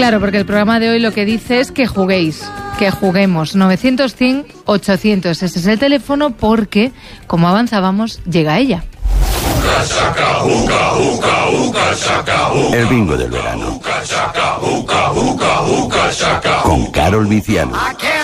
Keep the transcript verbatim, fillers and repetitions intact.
Claro, porque el programa de hoy lo que dice es que juguéis, que juguemos. novecientos, cien, ochocientos, ese es el teléfono porque, como avanzábamos, llega ella. El bingo del verano. Con Carol Viciano.